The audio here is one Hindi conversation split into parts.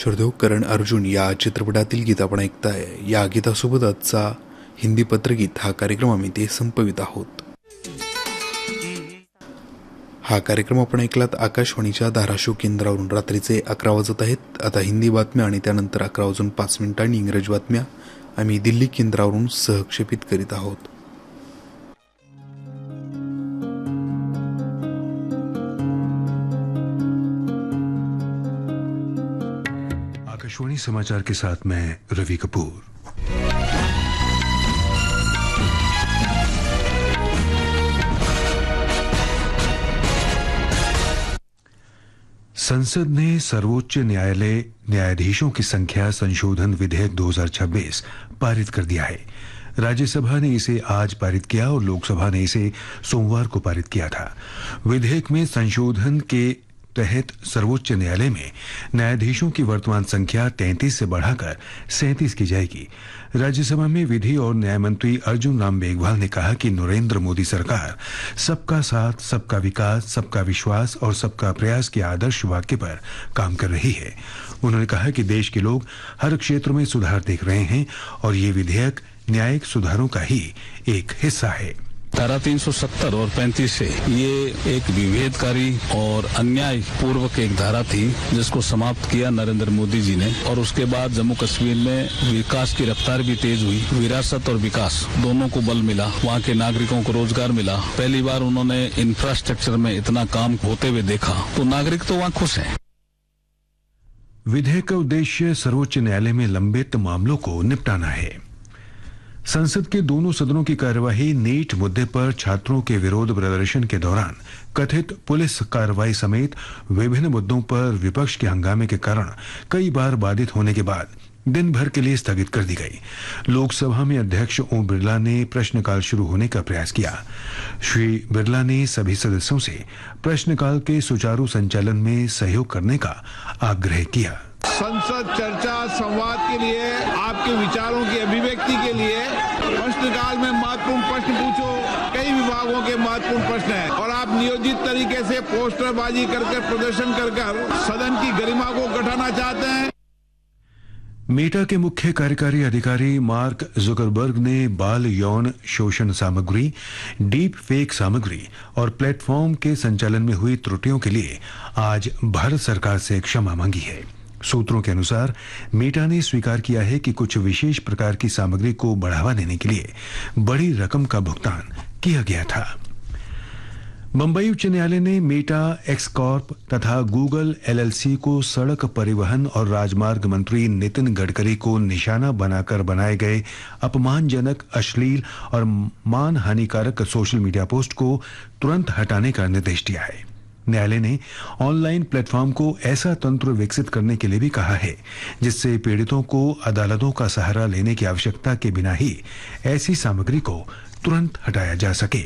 श्रोतेहो, करण अर्जुन या चित्रपटातील गीत आपण ऐकताय. या गीतासोबत आजचा हिंदी पत्रगीत हा कार्यक्रम आम्ही ते संपवित आहोत. हा कार्यक्रम आपण ऐकलात आकाशवाणीच्या धाराशिव केंद्रावरून. रात्रीचे 11 वाजत आहेत. आता हिंदी बातम्या आणि त्यानंतर 11:05 इंग्रजी बातम्या आम्ही दिल्ली केंद्रावरून सहक्षेपित करीत आहोत. आकाशवाणी समाचार के साथ मैं रवि कपूर. संसद ने सर्वोच्च न्यायालय न्यायाधीशों की संख्या संशोधन विधेयक 2026 पारित कर दिया है. राज्यसभा ने इसे आज पारित किया और लोकसभा ने इसे सोमवार को पारित किया था. विधेयक में संशोधन के तहत सर्वोच्च न्यायालय में न्यायाधीशों की वर्तमान संख्या 33 से बढ़ाकर 37 की जाएगी. राज्यसभा में विधि और न्याय मंत्री अर्जुन राम मेघवाल ने कहा कि नरेंद्र मोदी सरकार सबका साथ, सबका विकास, सबका विश्वास और सबका प्रयास के आदर्श वाक्य पर काम कर रही है. उन्होंने कहा कि देश के लोग हर क्षेत्र में सुधार देख रहे हैं और ये विधेयक न्यायिक सुधारों का ही एक हिस्सा है. धारा 370 और 35 से ये एक विभेदकारी और अन्याय पूर्वक एक धारा थी जिसको समाप्त किया नरेंद्र मोदी जी ने. और उसके बाद जम्मू कश्मीर में विकास की रफ्तार भी तेज हुई. विरासत और विकास दोनों को बल मिला. वहाँ के नागरिकों को रोजगार मिला. पहली बार उन्होंने इंफ्रास्ट्रक्चर में इतना काम होते हुए देखा, तो नागरिक तो वहाँ खुश हैं. विधेयक का उद्देश्य सर्वोच्च न्यायालय में लंबित मामलों को निपटाना है. संसद के दोनों सदनों की कार्यवाही नीट मुद्दे पर छात्रों के विरोध प्रदर्शन के दौरान कथित पुलिस कार्रवाई समेत विभिन्न मुद्दों पर विपक्ष के हंगामे के कारण कई बार बाधित होने के बाद दिन भर के लिए स्थगित कर दी गई. लोकसभा में अध्यक्ष ओम बिरला ने प्रश्नकाल शुरू होने का प्रयास किया. श्री बिरला ने सभी सदस्यों से प्रश्नकाल के सुचारू संचालन में सहयोग करने का आग्रह किया. संसद चर्चा संवाद के लिए, आपके विचारों की अभिव्यक्ति के लिए प्रश्नकाल में महत्वपूर्ण प्रश्न पूछो. कई विभागों के महत्वपूर्ण प्रश्न हैं और आप नियोजित तरीके से पोस्टरबाजी करके प्रदर्शन कर सदन की गरिमा को घटाना चाहते हैं. मेटा के मुख्य कार्यकारी अधिकारी मार्क जुकरबर्ग ने बाल यौन शोषण सामग्री, डीप फेक सामग्री और प्लेटफॉर्म के संचालन में हुई त्रुटियों के लिए आज भारत सरकार से क्षमा मांगी है. सूत्रों के अनुसार मेटा ने स्वीकार किया है कि कुछ विशेष प्रकार की सामग्री को बढ़ावा देने के लिए बड़ी रकम का भुगतान किया गया था. मुंबई उच्च न्यायालय ने मेटा, एक्स कॉर्प तथा गूगल एलएलसी को सड़क परिवहन और राजमार्ग मंत्री नितिन गडकरी को निशाना बनाकर बनाए गए अपमानजनक, अश्लील और मान हानिकारक सोशल मीडिया पोस्ट को तुरंत हटाने का निर्देश दिया है. न्यायालय ने ऑनलाइन प्लेटफॉर्म को ऐसा तंत्र विकसित करने के लिए भी कहा है जिससे पीड़ितों को अदालतों का सहारा लेने की आवश्यकता के बिना ही ऐसी सामग्री को तुरंत हटाया जा सके.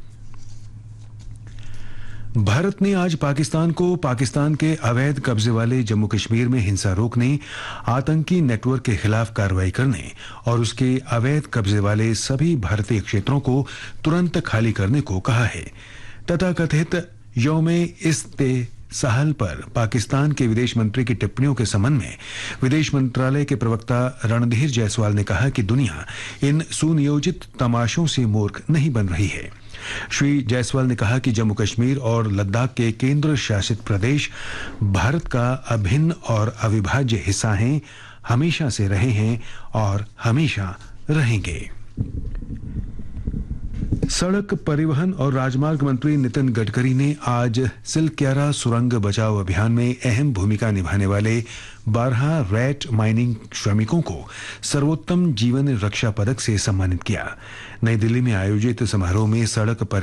भारत ने आज पाकिस्तान को पाकिस्तान के अवैध कब्जे वाले जम्मू कश्मीर में हिंसा रोकने, आतंकी नेटवर्क के खिलाफ कार्रवाई करने और उसके अवैध कब्जे वाले सभी भारतीय क्षेत्रों को तुरंत खाली करने को कहा है. तथाकथित यौम-ए-इस्तेसाहल पर पाकिस्तान के विदेश मंत्री की टिप्पणियों के संबंध में विदेश मंत्रालय के प्रवक्ता रणधीर जायसवाल ने कहा कि दुनिया इन सुनियोजित तमाशों से मूर्ख नहीं बन रही है. श्री जायसवाल ने कहा कि जम्मू कश्मीर और लद्दाख के केंद्र शासित प्रदेश भारत का अभिन्न और अविभाज्य हिस्सा हैं, हमेशा से रहे हैं और हमेशा रहेंगे. सड़क परिवहन और राजमार्ग मंत्री नितिन गडकरी ने आज सिलक्यारा सुरंग बचाव अभियान में अहम भूमिका निभाने वाले 12 रैट माइनिंग श्रमिकों को सर्वोत्तम जीवन रक्षा पदक से सम्मानित किया. नई दिल्ली में आयोजित समारोह में सड़क